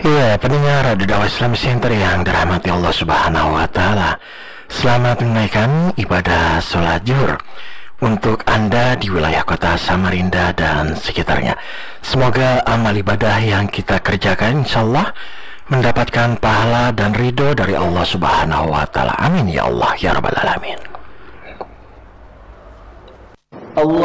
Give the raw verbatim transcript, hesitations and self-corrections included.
Iya, pendengar Radio Dakwah Islam Center yang dirahmati Allah Subhanahu wa taala. Selamat menunaikan ibadah sholat zuhur untuk Anda di wilayah kota Samarinda dan sekitarnya. Semoga amal ibadah yang kita kerjakan insyaallah mendapatkan pahala dan ridho dari Allah Subhanahu wa taala. Amin ya Allah ya rabbal alamin. Allah